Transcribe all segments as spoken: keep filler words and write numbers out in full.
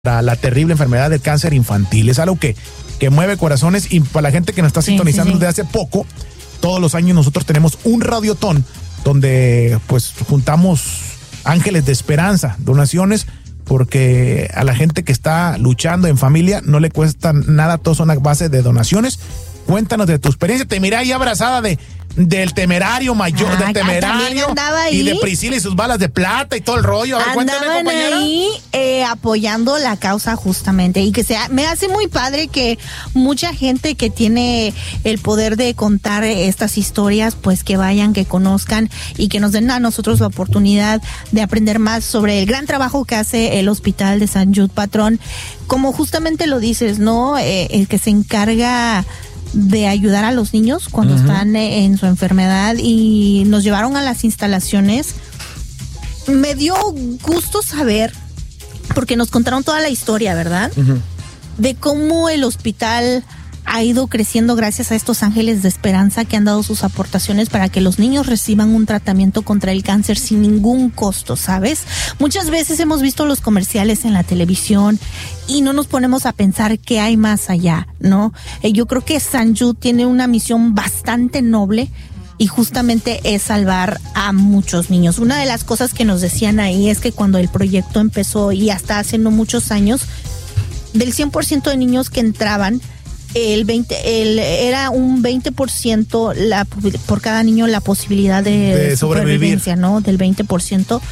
para la terrible enfermedad del cáncer infantil. Es algo que, que mueve corazones, y para la gente que nos está sí, sintonizando sí, sí. desde hace poco, todos los años nosotros tenemos un radiotón donde pues juntamos ángeles de esperanza, donaciones, porque a la gente que está luchando en familia no le cuesta nada, todos son a base de donaciones. Cuéntanos de tu experiencia. Te miré ahí abrazada de del temerario mayor, Ah, del temerario y de Priscila y sus balas de plata y todo el rollo. A ver, cuéntame, Andaban compañera. ahí eh, apoyando la causa justamente, y que sea, me hace muy padre que mucha gente que tiene el poder de contar estas historias, pues que vayan, que conozcan y que nos den a nosotros la oportunidad de aprender más sobre el gran trabajo que hace el Hospital de Saint Jude, patrón. Como justamente lo dices, ¿no? Eh, el que se encarga de ayudar a los niños cuando uh-huh. están en su enfermedad, y nos llevaron a las instalaciones. Me dio gusto saber, porque nos contaron toda la historia, ¿verdad? Uh-huh. De cómo el hospital ha ido creciendo gracias a estos ángeles de esperanza que han dado sus aportaciones para que los niños reciban un tratamiento contra el cáncer sin ningún costo, ¿sabes? Muchas veces hemos visto los comerciales en la televisión y no nos ponemos a pensar qué hay más allá, ¿no? Eh, yo creo que Saint Jude tiene una misión bastante noble, y justamente es salvar a muchos niños. Una de las cosas que nos decían ahí es que cuando el proyecto empezó, y hasta hace no muchos años, del cien por ciento de niños que entraban, el veinte, el, era un veinte por ciento la, por cada niño la posibilidad de, de supervivencia, ¿no? Del veinte por ciento.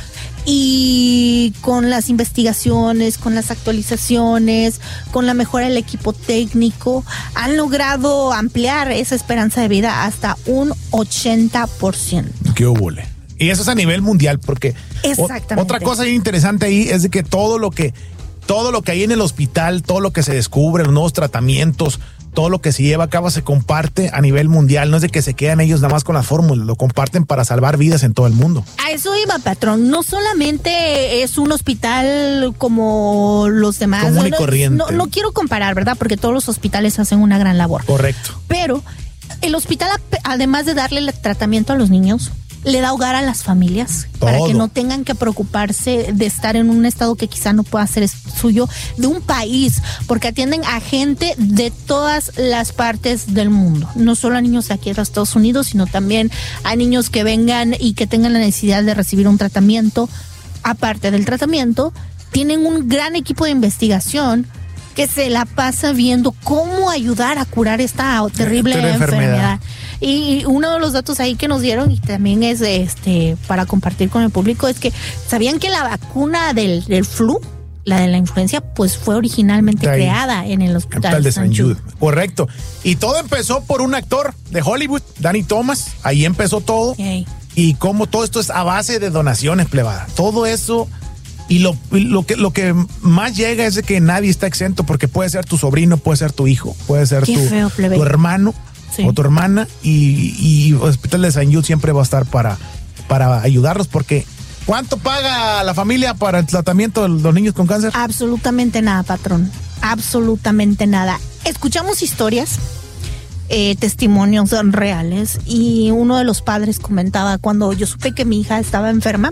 Y con las investigaciones, con las actualizaciones, con la mejora del equipo técnico, han logrado ampliar esa esperanza de vida hasta un ochenta por ciento. ¡Qué óvole! Y eso es a nivel mundial, porque exactamente. O, otra cosa interesante ahí es de que todo lo que todo lo que hay en el hospital, todo lo que se descubre, los nuevos tratamientos, todo lo que se lleva a cabo se comparte a nivel mundial. No es de que se quedan ellos nada más con las fórmulas, lo comparten para salvar vidas en todo el mundo. A eso iba, patrón. No solamente es un hospital como los demás. Común y no, corriente. No, no quiero comparar, ¿verdad? Porque todos los hospitales hacen una gran labor. Correcto. Pero el hospital, además de darle el tratamiento a los niños, le da hogar a las familias. Todo. Para que no tengan que preocuparse de estar en un estado que quizá no pueda ser suyo, de un país, porque atienden a gente de todas las partes del mundo, no solo a niños de aquí de los Estados Unidos, sino también a niños que vengan y que tengan la necesidad de recibir un tratamiento. Aparte del tratamiento, tienen un gran equipo de investigación que se la pasa viendo cómo ayudar a curar esta terrible enfermedad. enfermedad. Y uno de los datos ahí que nos dieron, y también es este para compartir con el público, es que ¿sabían que la vacuna del, del flu, la de la influencia, pues fue originalmente ahí, creada en el Hospital de Saint Jude? Correcto. Y todo empezó por un actor de Hollywood, Danny Thomas. Ahí empezó todo. Okay. Y cómo todo esto es a base de donaciones, plebada. Todo eso. Y lo, lo, que, lo que más llega es de que nadie está exento, porque puede ser tu sobrino, puede ser tu hijo, puede ser tu, feo, tu hermano. Sí. O tu hermana, y, y el Hospital de Saint Jude siempre va a estar para, para ayudarlos, porque ¿cuánto paga la familia para el tratamiento de los niños con cáncer? Absolutamente nada, patrón, absolutamente nada. Escuchamos historias, eh, testimonios reales, y uno de los padres comentaba: cuando yo supe que mi hija estaba enferma,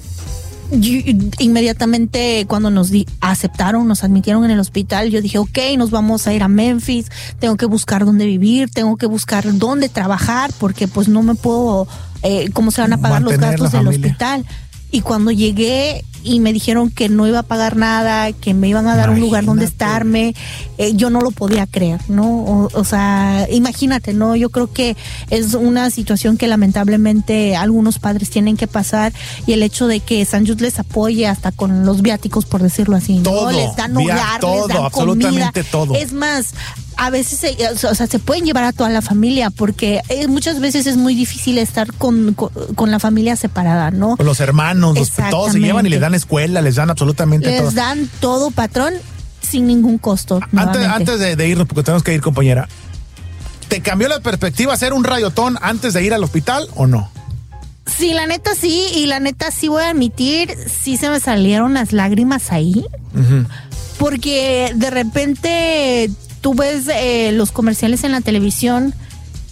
yo, inmediatamente cuando nos di, aceptaron, nos admitieron en el hospital, yo dije, ok, nos vamos a ir a Memphis, tengo que buscar dónde vivir, tengo que buscar dónde trabajar, porque pues no me puedo, eh, ¿cómo se van a pagar los gastos del hospital? Y cuando llegué y me dijeron que no iba a pagar nada, que me iban a dar imagínate. un lugar donde estarme, eh, yo no lo podía creer, ¿no? O, o sea, imagínate, ¿no? Yo creo que es una situación que lamentablemente algunos padres tienen que pasar, y el hecho de que Saint Jude les apoye hasta con los viáticos, por decirlo así, todo, ¿no? Les dan hogar, todo, les dan absolutamente comida. todo. Es más, a veces se, o sea, se pueden llevar a toda la familia, porque eh, muchas veces es muy difícil estar con, con, con la familia separada, ¿no? Con los hermanos, los, todos se llevan y les dan escuela, les dan absolutamente les todo. Les dan todo, patrón, sin ningún costo. Antes, antes de, de irnos, porque tenemos que ir, compañera, ¿te cambió la perspectiva hacer un radiotón antes de ir al hospital o no? Sí, la neta sí, y la neta sí voy a admitir, sí se me salieron las lágrimas ahí, uh-huh. porque de repente tú ves eh, los comerciales en la televisión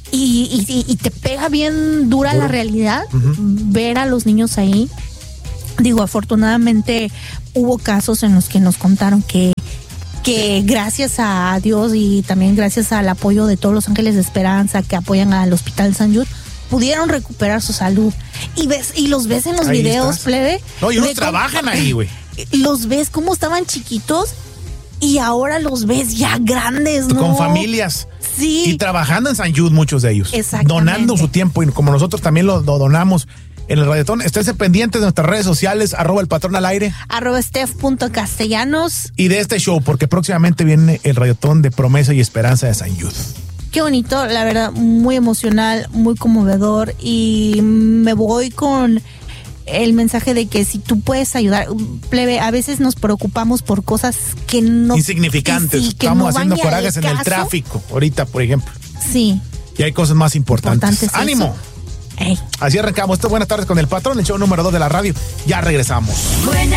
y, y, y te pega bien dura Duro. la realidad, uh-huh. ver a los niños ahí. digo, afortunadamente hubo casos en los que nos contaron que que gracias a Dios y también gracias al apoyo de todos los Ángeles de Esperanza que apoyan al Hospital San Jude, pudieron recuperar su salud. Y ves y los ves en los Ahí videos, estás. plebe. No, y unos de trabajan cómo- ahí, güey. Los ves cómo estaban chiquitos y ahora los ves ya grandes, ¿no? Con familias. Sí. Y trabajando en San Jude, muchos de ellos. Exactamente. Donando su tiempo, y como nosotros también lo, lo donamos en el Radiotón. Esténse pendientes de nuestras redes sociales, arroba el patrón al aire, Arroba steph.castellanos. y de este show, porque próximamente viene el Radiotón de Promesa y Esperanza de San Jude. Qué bonito, la verdad, muy emocional, muy conmovedor, y me voy con el mensaje de que si tú puedes ayudar, plebe, a veces nos preocupamos por cosas que no... Insignificantes. sí, que Estamos no haciendo van ni al corajes en el caso. tráfico, ahorita, por ejemplo. Sí. Y hay cosas más importantes. Importante es ¡Ánimo! eso. Ey. Así arrancamos. Esto es Buenas Tardes con el Patrón, el show número dos de la radio. Ya regresamos.